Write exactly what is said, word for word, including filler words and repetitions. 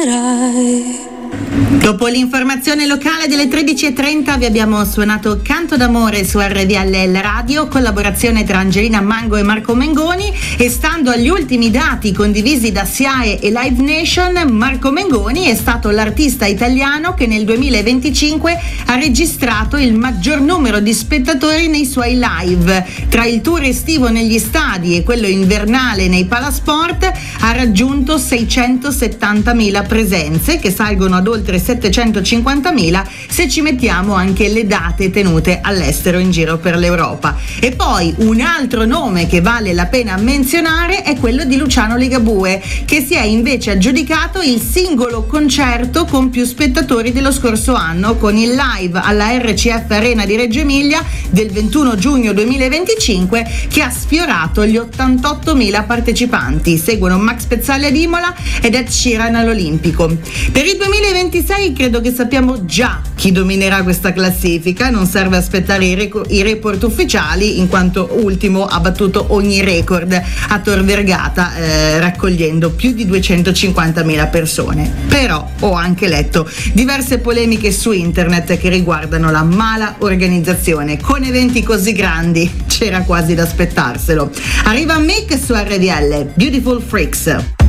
Dopo l'informazione locale delle tredici e trenta vi abbiamo suonato Canto d'amore su R D L L Radio, collaborazione tra Angelina Mango e Marco Mengoni, e stando agli ultimi dati condivisi da S I A E e Live Nation, Marco Mengoni è stato l'artista italiano che nel duemilaventicinque ha registrato il maggior numero di spettatori nei suoi live. Tra il tour estivo negli stadi e quello invernale nei palasport ha raggiunto seicentosettantamila presenze, che salgono ad oltre settecentocinquantamila se ci mettiamo anche le date tenute all'estero in giro per l'Europa. E poi un altro nome che vale la pena menzionare è quello di Luciano Ligabue, che si è invece aggiudicato il singolo concerto con più spettatori dello scorso anno, con il live alla R C F Arena di Reggio Emilia del ventuno giugno duemilaventicinque, che ha sfiorato gli ottantottomila partecipanti. Seguono Max Pezzali ad Imola ed Ed Sheeran all'Olimpico. Per il duemilaventisei credo che sappiamo già chi dominerà questa classifica, non serve aspettare i, rec- i report ufficiali, in quanto ultimo ha battuto ogni record a Tor Vergata, eh, raccogliendo più di duecentocinquantamila persone. Però ho anche letto diverse polemiche su internet che riguardano la mala organizzazione. Con eventi così grandi c'era quasi da aspettarselo. Arriva Mick su R D L, Beautiful Freaks.